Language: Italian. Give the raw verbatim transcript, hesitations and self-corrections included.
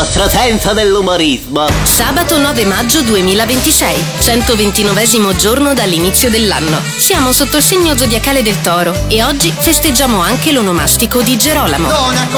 vostro senso dell'umorismo. Sabato nove maggio duemilaventisei, centoventinovesimo giorno dall'inizio dell'anno. Siamo sotto il segno zodiacale del Toro e oggi festeggiamo anche l'onomastico di Gerolamo. Monaco